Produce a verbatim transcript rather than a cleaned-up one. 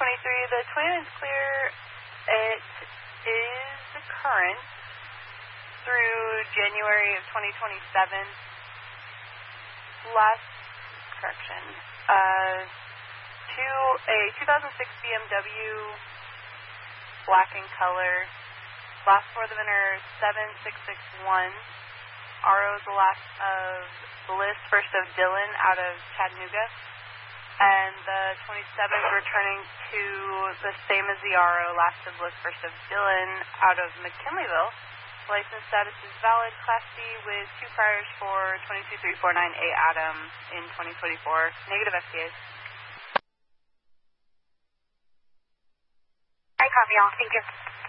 twenty-three, the twenty-nine is clear. It is current through January of twenty twenty-seven. Last correction. Uh, two, a two thousand six B M W, black in color. Last for the winner, seven six six one. R O is the last of Bliss, first of Dylan out of Chattanooga. And the twenty-seven is returning to the same as the R O, last of Bliss, first of Dylan out of McKinleyville. License status is valid, Class C, with two priors for twenty-two three four nine A Adam in twenty twenty-four. Negative F T As. I copy all. Thank you.